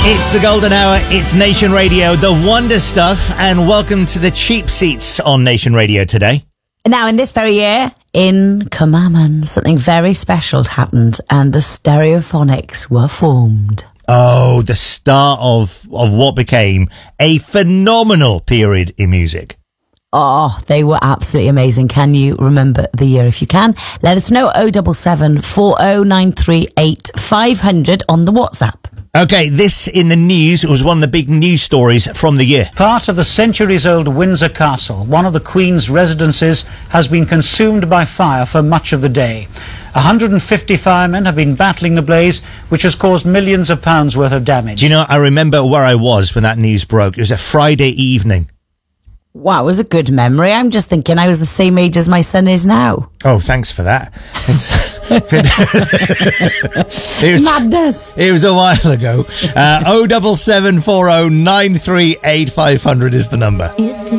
It's the golden hour, it's Nation Radio, the wonder stuff, and welcome to the cheap seats on Nation Radio today. Now, in this very year, in Cwmaman, something very special happened, and the Stereophonics were formed. Oh, the start of what became a phenomenal period in music. Oh, they were absolutely amazing. Can you remember the year? If you can, let us know. 077 40938 500 on the WhatsApp. Okay, this in the news was one of the big news stories from the year. Part of the centuries-old Windsor Castle, one of the Queen's residences, has been consumed by fire for much of the day. 150 firemen have been battling the blaze, which has caused millions of pounds worth of damage. Do you know, I remember where I was when that news broke. It was a Friday evening. Wow, it was a good memory. I'm just thinking I was the same age as my son is now. Oh, thanks for that. Madness. It was a while ago. 07740 938 500 is the number.